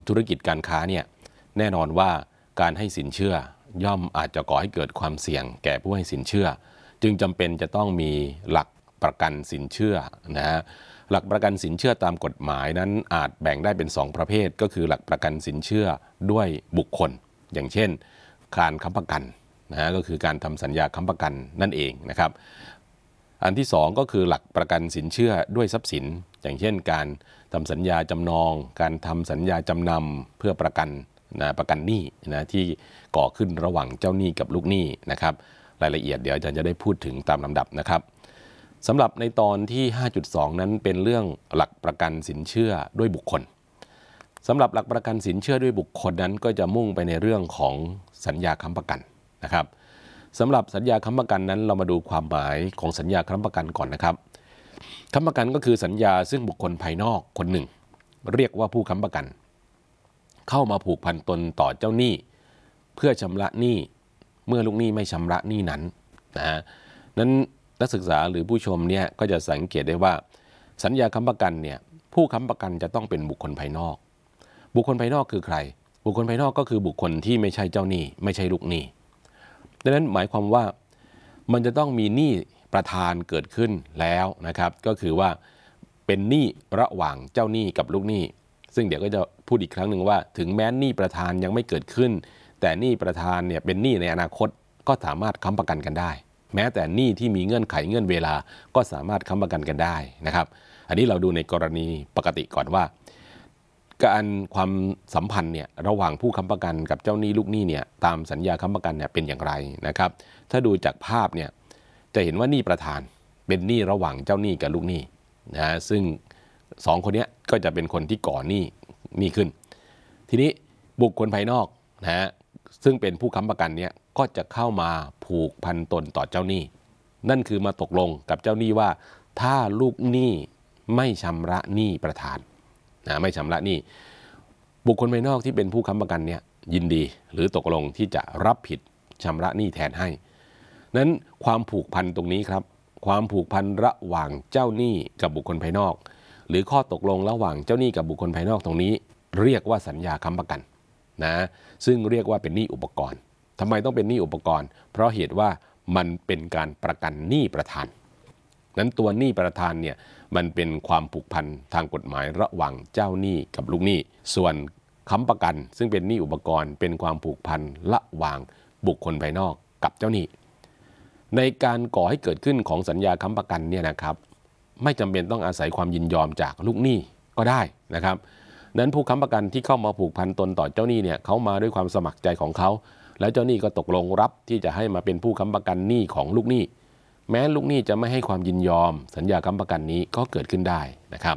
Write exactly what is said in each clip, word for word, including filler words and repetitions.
ธุรกิจการค้าเนี่ยแน่นอนว่าการให้สินเชื่อย่อมอาจจะก่อให้เกิดความเสี่ยงแก่ผู้ให้สินเชื่อจึงจำเป็นจะต้องมีหลักประกันสินเชื่อนะฮะหลักประกันสินเชื่อตามกฎหมายนั้นอาจแบ่งได้เป็นสองประเภทก็คือหลักประกันสินเชื่อด้วยบุคคลอย่างเช่นการค้ำประกันนะฮะก็คือการทำสัญญาค้ำประกันนั่นเองนะครับอันที่สองก็คือหลักประกันสินเชื่อด้วยทรัพย์สินอย่างเช่นการทำสัญญาจำนองการทำสัญญาจำนำเพื่อประกันนะประกันหนี้นะที่ก่อขึ้นระหว่างเจ้าหนี้กับลูกหนี้นะครับรายละเอียดเดี๋ยวอาจารย์จะได้พูดถึงตามลำดับนะครับสำหรับในตอนที่ ห้าจุดสอง นั้นเป็นเรื่องหลักประกันสินเชื่อด้วยบุคคลสำหรับหลักประกันสินเชื่อด้วยบุคคลนั้นก็จะมุ่งไปในเรื่องของสัญญาค้ำประกันนะครับสำหรับสัญญาค้ำประกันนั้นเรามาดูความหมายของสัญญาค้ำประกันก่อนนะครับค้ำประกันก็คือสัญญาซึ่งบุคคลภายนอกคนหนึ่งเรียกว่าผู้ค้ำประกันเข้ามาผูกพันตนต่อเจ้าหนี้เพื่อชำระหนี้เมื่อลูกหนี้ไม่ชำระหนี้นั้นนะฮะนั้นนักศึกษาหรือผู้ชมเนี่ยก็จะสังเกตได้ว่าสัญญาค้ำประกันเนี่ยผู้ค้ำประกันจะต้องเป็นบุคคลภายนอกบุคคลภายนอกคือใครบุคคลภายนอกก็คือบุคคลที่ไม่ใช่เจ้าหนี้ไม่ใช่ลูกหนี้ดังนั้นหมายความว่ามันจะต้องมีหนี้ประธานเกิดขึ้นแล้วนะครับก็คือว่าเป็นหนี้ระหว่างเจ้าหนี้กับลูกหนี้ซึ่งเดี๋ยวก็จะพูดอีกครั้งหนึ่งว่าถึงแม้หนี้ประธานยังไม่เกิดขึ้นแต่หนี้ประธานเนี่ยเป็นหนี้ในอนาคตก็สามารถค้ำประกันกันได้แม้แต่หนี้ที่มีเงื่อนไขเงื่อนเวลาก็สามารถค้ำประกันกันได้นะครับอันนี้เราดูในกรณีปกติก่อนว่าการความสัมพันธ์เนี่ยระหว่างผู้ค้ำประกันกับเจ้าหนี้ลูกหนี้เนี่ยตามสัญญาค้ำประกันเนี่ยเป็นอย่างไรนะครับถ้าดูจากภาพเนี่ยจะเห็นว่าหนี้ประธานเป็นหนี้ระหว่างเจ้าหนี้กับลูกหนี้นะซึ่งสองคนนี้ก็จะเป็นคนที่ก่อหนี้หนี้ขึ้นทีนี้บุคคลภายนอกนะฮะซึ่งเป็นผู้ค้ำประกันเนี่ยก็จะเข้ามาผูกพันตนต่อเจ้าหนี้นั่นคือมาตกลงกับเจ้าหนี้ว่าถ้าลูกหนี้ไม่ชำระหนี้ประธานนะไม่ชำระหนี้บุคคลภายนอกที่เป็นผู้ค้ำประกันเนี่ยยินดีหรือตกลงที่จะรับผิดชำระหนี้แทนให้นั้นความผูกพันตรงนี้ครับความผูกพันระหว่างเจ้าหนี้กับบุคคลภายนอกหรือข้อตกลงระหว่างเจ้าหนี้กับบุคคลภายนอกตรงนี้เรียกว่าสัญญาค้ำประกันนะซึ่งเรียกว่าเป็นหนี้อุปกรณ์ทำไมต้องเป็นหนี้อุปกรณ์เพราะเหตุว่ามันเป็นการประกันหนี้ประธานนั้นตัวหนี้ประธานเนี่ยมันเป็นความผูกพันทางกฎหมายระหว่างเจ้าหนี้กับลูกหนี้ส่วนค้ำประกันซึ่งเป็นหนี้อุปกรณ์เป็นความผูกพันระหว่างบุคคลภายนอกกับเจ้าหนี้ในการก่อให้เกิดขึ้นของสัญญาค้ำประกันเนี่ยนะครับไม่จำเป็นต้องอาศัยความยินยอมจากลูกหนี้ก็ได้นะครับนั้นผู้ค้ำประกันที่เข้ามาผูกพันตนต่อเจ้าหนี้เนี่ยเขามาด้วยความสมัครใจของเขาแล้วเจ้าหนี้ก็ตกลงรับที่จะให้มาเป็นผู้ค้ำประกันหนี้ของลูกหนี้แม้ลูกหนี้จะไม่ให้ความยินยอมสัญญาค้ำประกันนี้ก็เกิดขึ้นได้นะครับ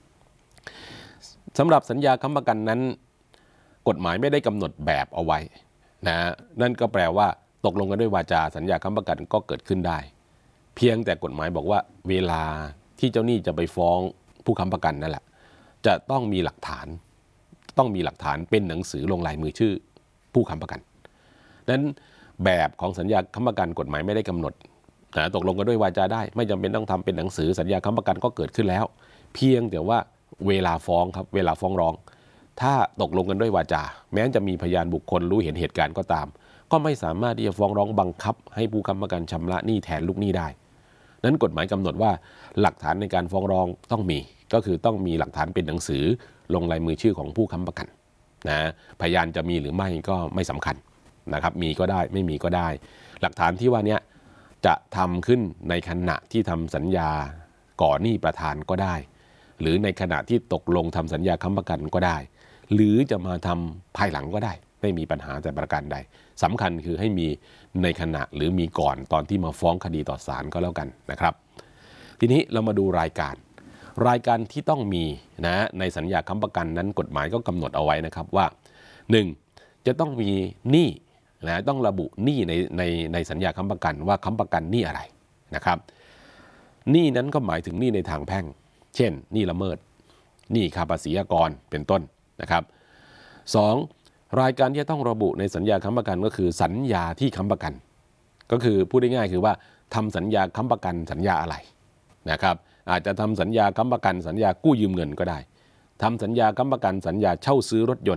สำหรับสัญญาค้ำประกันนั้นกฎหมายไม่ได้กำหนดแบบเอาไว้นะนั่นก็แปลว่าตกลงกันด้วยวาจาสัญญาค้ำประกันก็เกิดขึ้นได้เพียงแต่กฎหมายบอกว่าเวลาที่เจ้าหนี้จะไปฟ้องผู้ค้ำประกันนั่นแหละจะต้องมีหลักฐานต้องมีหลักฐานเป็นหนังสือลงลายมือชื่อผู้ค้ำประกันนั้นแบบของสัญญาค้ำประกันกฎหมายไม่ได้กำหนดนะตกลงกันด้วยวาจาได้ไม่จำเป็นต้องทำเป็นหนังสือสัญญาค้ำประกันก็เกิดขึ้นแล้วเพียงแต่ว่าเวลาฟ้องครับเวลาฟ้องร้องถ้าตกลงกันด้วยวาจาแม้จะมีพยานบุคคลรู้เห็นเหตุการณ์ก็ตามก็ไม่สามารถที่จะฟ้องร้องบังคับให้ผู้ค้ำประกันชำระหนี้แทนลูกหนี้ได้นั้นกฎหมายกำหนดว่าหลักฐานในการฟ้องร้องต้องมีก็คือต้องมีหลักฐานเป็นหนังสือลงลายมือชื่อของผู้ค้ำประกันนะพยานจะมีหรือไม่ก็ไม่สำคัญนะครับมีก็ได้ไม่มีก็ได้หลักฐานที่ว่านี้จะทำขึ้นในขณะที่ทำสัญญาก่อหนี้ประธานก็ได้หรือในขณะที่ตกลงทำสัญญาค้ำประกันก็ได้หรือจะมาทำภายหลังก็ได้ไม่มีปัญหาแต่ประการใดสำคัญคือให้มีในขณะหรือมีก่อนตอนที่มาฟ้องคดีต่อศาลก็แล้วกันนะครับทีนี้เรามาดูรายการรายการที่ต้องมีนะในสัญญาค้ำประกันนั้นกฎหมายก็กำหนดเอาไว้นะครับว่าหนึ่งจะต้องมีหนี้นะต้องระบุหนี้ในในในสัญญาค้ำประกันว่าค้ำประกันหนี้อะไรนะครับหนี้นั้นก็หมายถึงหนี้ในทางแพ่งเช่นหนี้ละเมิดหนี้ค่าภาษีอากรเป็นต้นนะครับสองรายการที่จะต้องระบุในสัญญาค้ำประกันก็คือสัญญาที่ค้ำประกันก็คือพูดง่ายๆคือว่าทำสัญญาค้ำประกันสัญญาอะไรนะครับอาจจะทำสัญญาค้ำประกันสัญญากู้ยืมเงินก็ได้ทำสัญญาค้ำประกันสัญญาเช่าซื้อรถยนต์